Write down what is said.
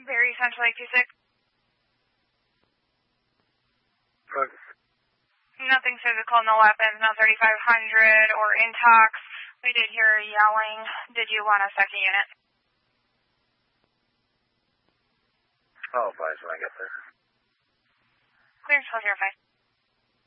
Barry Central 826. Nothing physical, no weapons, no 3500 or intox. We did hear yelling. Did you want a second unit? I'll advise when I get there. Clear 1205.